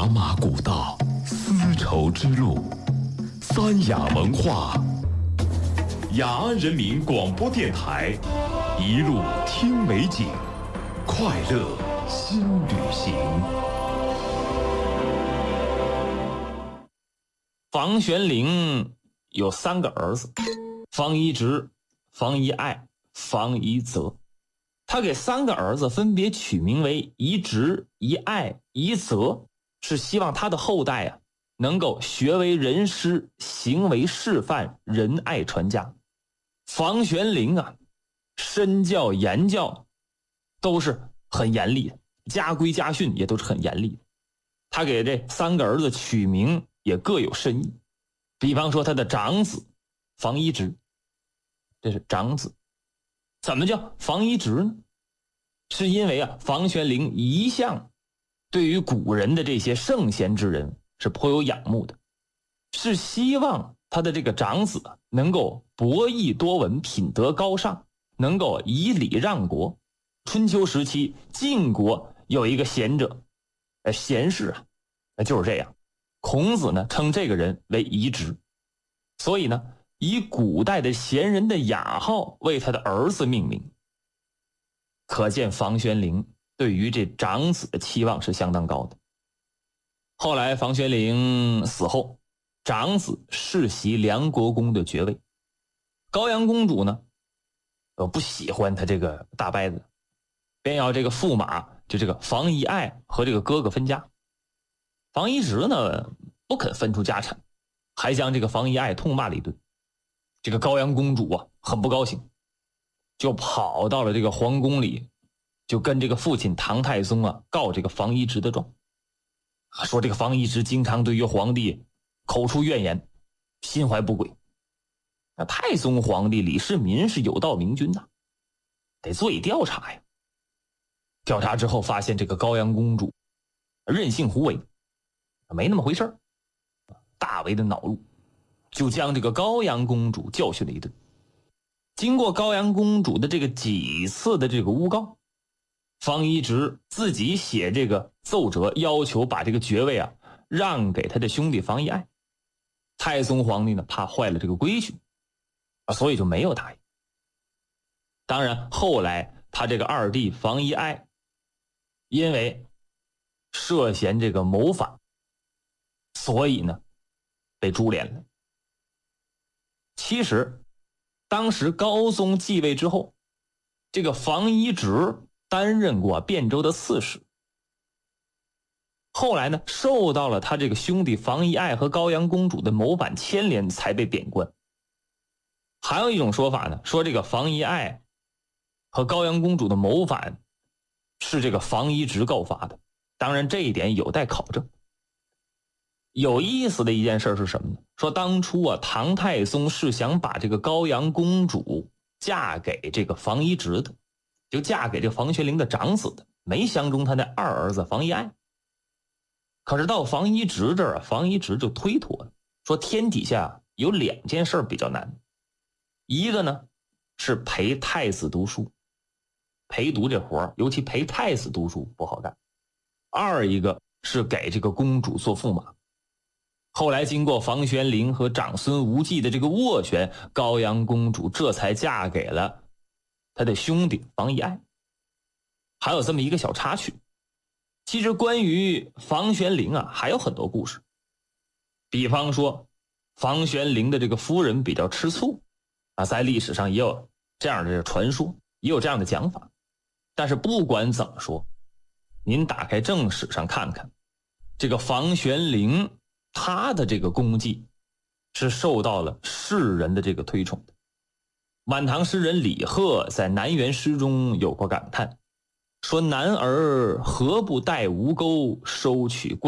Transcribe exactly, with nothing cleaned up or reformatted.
茶马古道，丝绸之路，三雅文化，雅安人民广播电台，一路听美景，快乐新旅行。 房玄龄有三个儿子，房一直、房一爱、房一泽。他给三个儿子分别取名为一直、一爱、一泽，是希望他的后代啊能够学为人师，行为示范，仁爱传家。房玄龄啊，身教言教都是很严厉的，家规家训也都是很严厉的。他给这三个儿子取名也各有深意。比方说他的长子房一直，这是长子。怎么叫房一直呢？是因为啊，房玄龄一向对于古人的这些圣贤之人是颇有仰慕的，是希望他的这个长子能够博弈多闻，品德高尚，能够以礼让国。春秋时期晋国有一个贤者，呃，贤士啊，就是这样。孔子呢称这个人为一直，所以呢以古代的贤人的雅号为他的儿子命名。可见房玄龄对于这长子的期望是相当高的。后来房玄龄死后，长子世袭梁国公的爵位。高阳公主呢呃不喜欢他这个大伯子，便要这个驸马就这个房一爱和这个哥哥分家。房一直呢不肯分出家产，还将这个房一爱痛骂了一顿。这个高阳公主啊很不高兴，就跑到了这个皇宫里，就跟这个父亲唐太宗啊告这个房一直的状，说这个房一直经常对于皇帝口出怨言，心怀不轨。那太宗皇帝李世民是有道明君呐，得做以调查呀。调查之后发现这个高阳公主任性胡为，没那么回事儿，大为的恼怒，就将这个高阳公主教训了一顿。经过高阳公主的这个几次的这个诬告，房一直自己写这个奏折，要求把这个爵位啊让给他的兄弟房一爱。太宗皇帝呢怕坏了这个规矩啊，所以就没有答应。当然后来他这个二弟房一爱因为涉嫌这个谋反，所以呢被株连了。其实当时高宗继位之后，这个房一直担任过汴州的刺史，后来呢受到了他这个兄弟房一爱和高阳公主的谋反牵连，才被贬官。还有一种说法呢，说这个房一爱和高阳公主的谋反是这个房一直告发的，当然这一点有待考证。有意思的一件事是什么呢？说当初啊，唐太宗是想把这个高阳公主嫁给这个房一直的，就嫁给这房玄龄的长子的，没相中他的二儿子房一爱。可是到房一直这儿啊，房一直就推脱了，说天底下有两件事比较难，一个呢是陪太子读书，陪读这活尤其陪太子读书不好干；二一个是给这个公主做驸马。后来经过房玄龄和长孙无忌的这个斡旋，高阳公主这才嫁给了他的兄弟房一爱。还有这么一个小插曲，其实关于房玄龄啊还有很多故事。比方说房玄龄的这个夫人比较吃醋啊，在历史上也有这样的传说，也有这样的讲法。但是不管怎么说，您打开正史上看看，这个房玄龄他的这个功绩是受到了世人的这个推崇的。晚唐诗人李贺在南园诗中有过感叹，说男儿何不带吴钩，收取